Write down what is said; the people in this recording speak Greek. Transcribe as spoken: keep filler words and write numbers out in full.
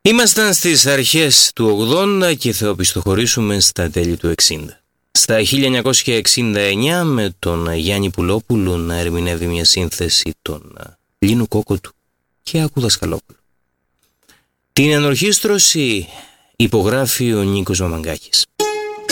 Ήμασταν στις αρχές του ογδόντα και θα οπισθοχωρήσουμε στα τέλη του εξήντα. Στα χίλια εννιακόσια εξήντα εννιά με τον Γιάννη Πουλόπουλο να ερμηνεύει μια σύνθεση των Λίνου Κόκοτου και Άκου Δασκαλόπουλου. Την ενορχήστρωση υπογράφει ο Νίκος Μαμαγκάκης.